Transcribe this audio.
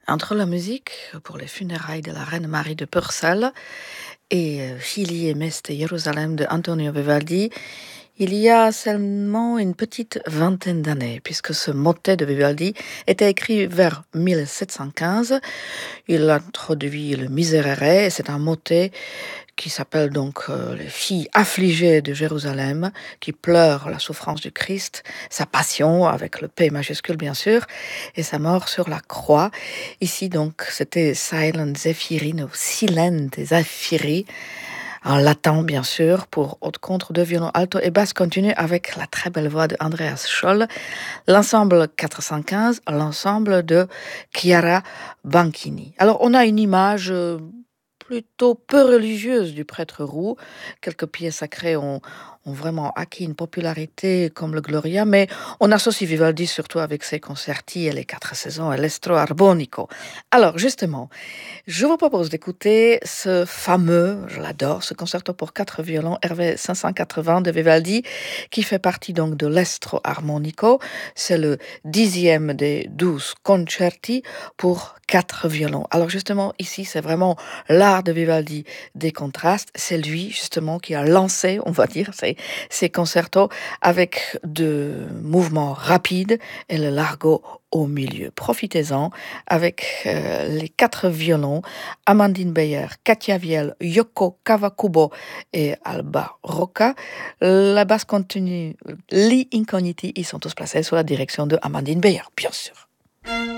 Entre la musique pour les funérailles de la reine Marie de Purcell et Figli e Meste Jérusalem de Antonio Vivaldi, il y a seulement une petite vingtaine d'années, puisque ce motet de Vivaldi était écrit vers 1715. Il introduit le Miserere, et c'est un motet qui s'appelle donc les filles affligées de Jérusalem, qui pleurent la souffrance du Christ, sa passion, avec le P majuscule bien sûr, et sa mort sur la croix. Ici donc, c'était Silent Zephyrin, ou Silente Zephyri, en latin bien sûr, pour haute contre de violon alto et basse continue avec la très belle voix de Andreas Scholl, l'ensemble 415, l'ensemble de Chiara Banchini. Alors on a une image plutôt peu religieuse du prêtre roux. Quelques pièces sacrées ont vraiment acquis une popularité comme le Gloria, mais on associe Vivaldi surtout avec ses concerti et les 4 saisons et l'estro arbonico. Alors justement, je vous propose d'écouter ce fameux, je l'adore, ce concerto pour 4 violons RV 580 de Vivaldi, qui fait partie donc de l'estro armonico. C'est le 10e des 12 concerti pour 4 violons. Alors justement, ici, c'est vraiment l'art de Vivaldi des contrastes. C'est lui, justement, qui a lancé, on va dire, ces concertos avec de mouvements rapides et le largo au milieu. Profitez-en avec les 4 violons, Amandine Beyer, Katia Viel, Yoko Kawakubo et Alba Rocca. La basse continue, Lee Incogniti, ils sont tous placés sous la direction de Amandine Beyer, bien sûr.